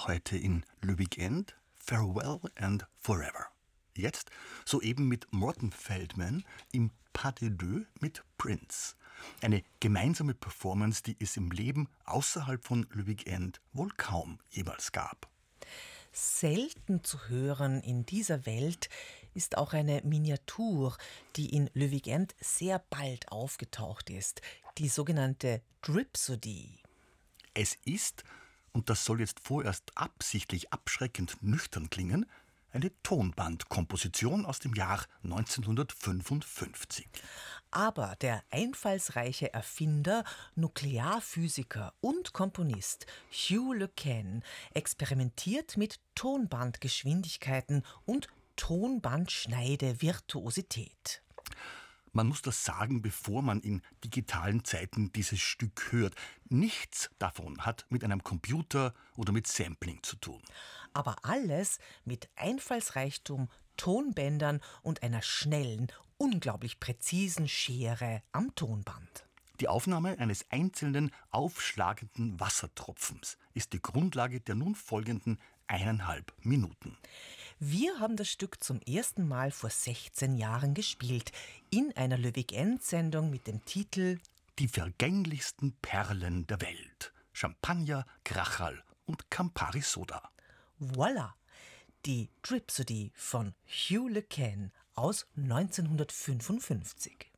heute in Le Weekend, Farewell and Forever. Jetzt soeben mit Morton Feldman im Pas de Deux mit Prince. Eine gemeinsame Performance, die es im Leben außerhalb von Le Weekend wohl kaum jemals gab. Selten zu hören in dieser Welt ist auch eine Miniatur, die in Le Weekend sehr bald aufgetaucht ist, die sogenannte Dripsody. Es ist, und das soll jetzt vorerst absichtlich abschreckend nüchtern klingen, eine Tonbandkomposition aus dem Jahr 1955. Aber der einfallsreiche Erfinder, Nuklearphysiker und Komponist Hugh Le Cain experimentiert mit Tonbandgeschwindigkeiten und Tonbandschneide-Virtuosität. Man muss das sagen, bevor man in digitalen Zeiten dieses Stück hört. Nichts davon hat mit einem Computer oder mit Sampling zu tun. Aber alles mit Einfallsreichtum, Tonbändern und einer schnellen, unglaublich präzisen Schere am Tonband. Die Aufnahme eines einzelnen aufschlagenden Wassertropfens ist die Grundlage der nun folgenden 1,5 Minuten. Wir haben das Stück zum ersten Mal vor 16 Jahren gespielt, in einer Le Weekend-Sendung mit dem Titel Die vergänglichsten Perlen der Welt. Champagner, Grachal und Campari Soda. Voilà, die Dripsody von Hugh Le Cain aus 1955.